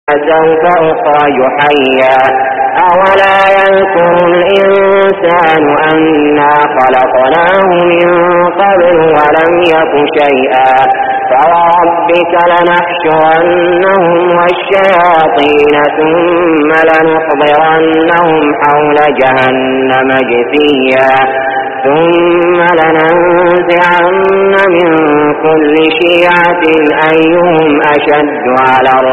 سوف أخرج حيا أولا يذكر الإنسان أنا خلقناه من قبل ولم يك شيئا فوربك لنحشرنهم والشياطين ثم لنحضرنهم حول جهنم جثيا ثم لننزعن من كل شيعة أيهم أشد على